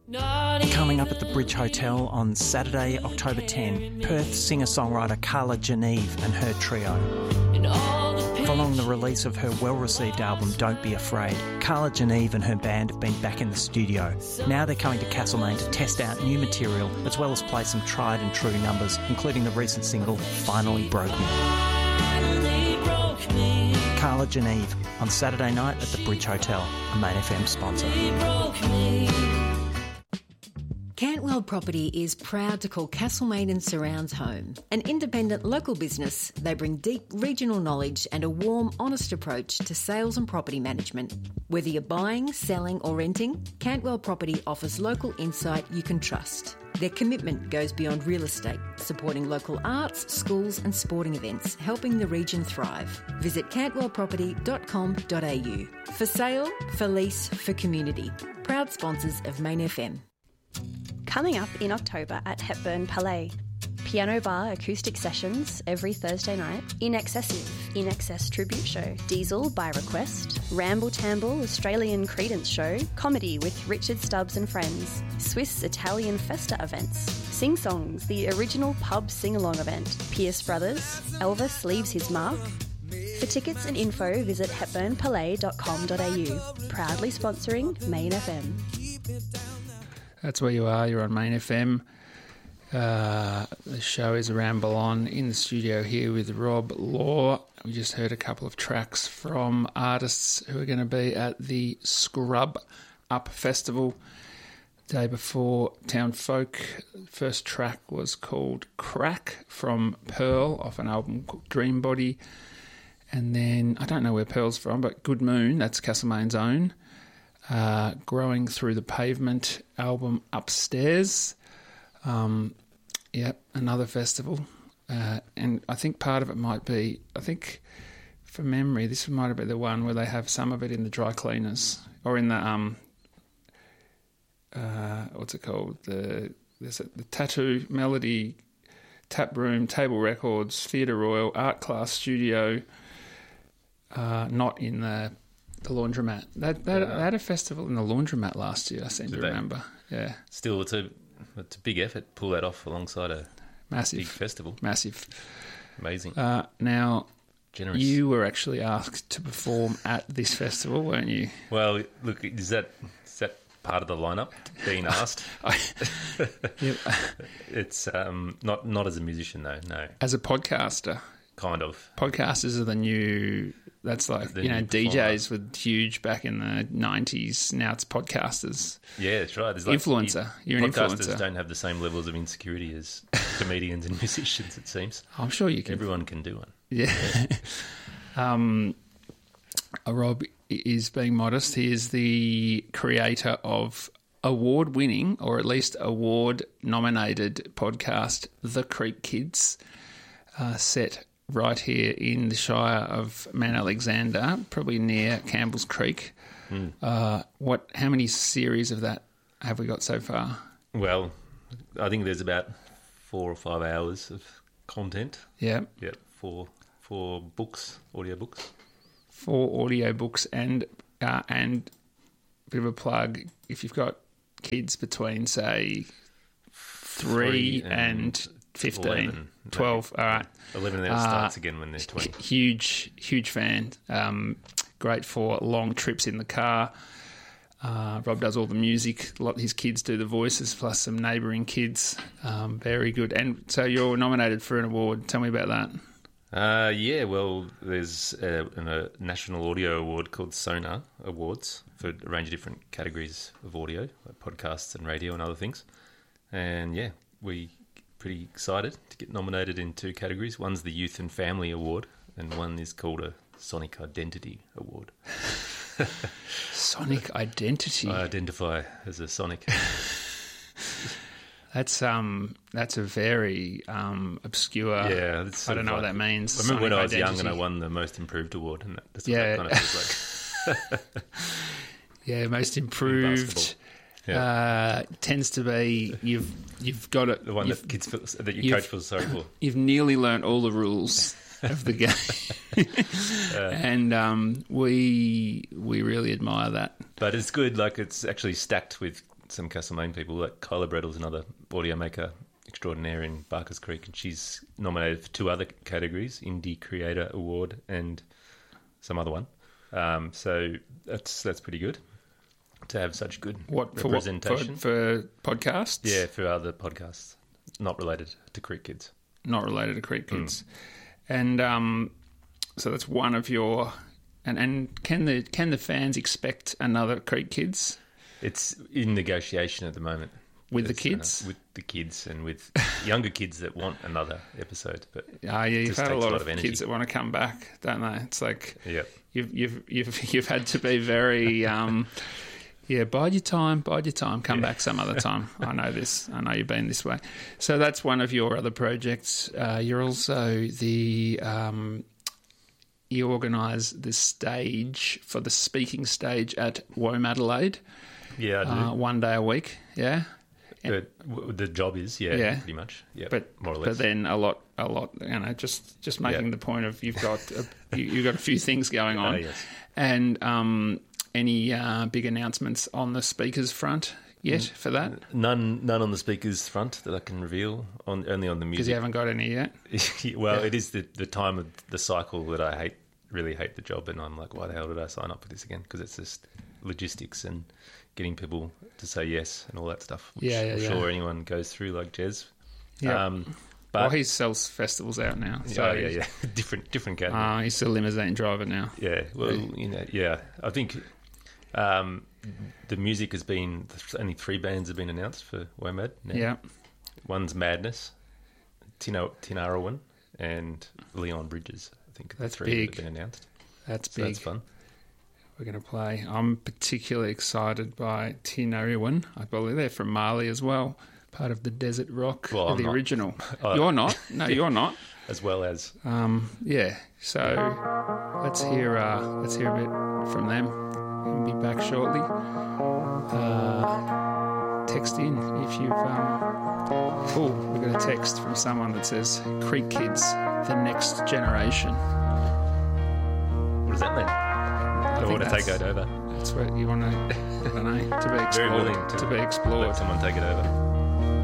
Coming up at the Bridge Hotel on Saturday, October 10, Perth singer-songwriter Carla Geneve and her trio. Following the release of her well-received album Don't Be Afraid, Carla Geneve and her band have been back in the studio. Now they're coming to Castlemaine to test out new material as well as play some tried and true numbers, including the recent single Finally Broke Me. Carla Geneve on Saturday night at the Bridge Hotel, a Main FM sponsor. Cantwell Property is proud to call Castlemaine and Surrounds home. An independent local business, they bring deep regional knowledge and a warm, honest approach to sales and property management. Whether you're buying, selling or renting, Cantwell Property offers local insight you can trust. Their commitment goes beyond real estate, supporting local arts, schools and sporting events, helping the region thrive. Visit cantwellproperty.com.au. For sale, for lease, for community. Proud sponsors of Main FM. Coming up in October at Hepburn Palais. Piano Bar acoustic sessions every Thursday night. In Excess tribute show. Diesel by request. Ramble Tamble Australian Credence show. Comedy with Richard Stubbs and Friends. Swiss Italian Festa events. Sing Songs, the original pub sing-along event. Pierce Brothers. Elvis leaves his mark. For tickets and info, visit hepburnpalais.com.au. Proudly sponsoring Main FM. That's where you are. You're on Main FM. The show is Ramble On in the studio here with Rob Law. We just heard a couple of tracks from artists who are going to be at the Scrub Up Festival day before Town Folk. First track was called Crack from Pearl off an album called Dream Body. And then, I don't know where Pearl's from, but Good Moon, that's Castlemaine's own. Growing Through the Pavement album Upstairs. Another festival. And I think part of it might be, I think from memory, this might have been the one where they have some of it in the dry cleaners or in the, what's it called? The Tattoo Melody Tap Room, Table Records, Theatre Royal, Art Class Studio, not in the laundromat. They had a festival in the laundromat last year, I seem to remember. Yeah. Still, it's a big effort to pull that off alongside a massive big festival. Massive. Amazing. Now, generous. You were actually asked to perform at this festival, weren't you? Well, look, is that part of the lineup, being asked? It's not as a musician, though, no. As a podcaster? Kind of. Podcasters are the new... That's like, DJs were huge back in the 90s. Now it's podcasters. Yeah, that's right. There's influencer. You're an influencer. Podcasters don't have the same levels of insecurity as comedians and musicians, it seems. I'm sure you can. Everyone can do one. Yeah. Rob is being modest. He is the creator of award-winning, or at least award-nominated podcast, The Creek Kids, set right here in the Shire of Mount Alexander, probably near Campbell's Creek. How many series of that have we got so far? Well, I think there's about 4 or 5 hours of content. Yeah. Yeah, four books, audiobooks. 4 audiobooks and a bit of a plug, if you've got kids between, say, 3 and 15, 11, 12, all right. 11 then it starts again when they're 20. Huge fan. Great for long trips in the car. Rob does all the music. His kids do the voices, plus some neighbouring kids. Very good. And so you're nominated for an award. Tell me about that. There's a National Audio Award called Sonar Awards for a range of different categories of audio, like podcasts and radio and other things. And we pretty excited to get nominated in 2 categories. One's the Youth and Family Award, and one is called a Sonic Identity Award. Sonic Identity? I identify as a Sonic. That's a very obscure. Yeah, I don't know what that means. I remember when I was young and I Identity. won the Most Improved Award, and that's what that kind of feels like. Yeah, Most Improved. Yeah. Tends to be you've got it. The one that kids that your coach feels sorry for. You've nearly learnt all the rules of the game, and we really admire that. But it's good. Like, it's actually stacked with some Castlemaine people. Like Kyla Brettle's another audio maker extraordinaire in Barker's Creek, and she's nominated for 2 other categories, Indie Creator Award and some other one. So that's pretty good to have such good representation. For podcasts? Yeah, for other podcasts not related to Creek Kids. Not related to Creek Kids. And so that's one of your... And can the fans expect another Creek Kids? It's in negotiation at the moment. With the kids? With the kids and with younger kids that want another episode. But you've had a lot of kids that want to come back, don't they? It's like you've had to be very bide your time, come back some other time. I know this. I know you've been this way. So that's one of your other projects. You're also you organise the stage for the speaking stage at WOMADelaide. Yeah, I do. 1 day a week, yeah? The job is, pretty much. Yeah, but more or less. But then a lot, just making the point of you've got you've got a few things going on. Yes. And any big announcements on the speakers front yet for that? None on the speakers front that I can reveal. Only on the music. Because you haven't got any yet. Well, it is the time of the cycle that I really hate the job, and I'm like, why the hell did I sign up for this again? Because it's just logistics and getting people to say yes and all that stuff. Which I'm sure anyone goes through, like Jez. Yeah. But he sells festivals out now. So different category. He's a limousine driver now. Yeah. Well, I think the music has been only 3 bands have been announced for WOMAD now. Yeah. One's Madness, Tinariwen, and Leon Bridges. I think that's 3 big. that have been announced. That's so big. That's fun. We're going to play. I'm particularly excited by Tinariwen. I believe they're from Mali as well, part of the Desert Rock, the original. You're not. No, you're not. As well as. So let's hear a bit from them. We'll be back shortly. Text in if you've. We got a text from someone that says Creek Kids, the next generation. What does that mean? I want to take it over. That's what you want to, I don't know, to be explored. Very willing to be explored. Let someone take it over.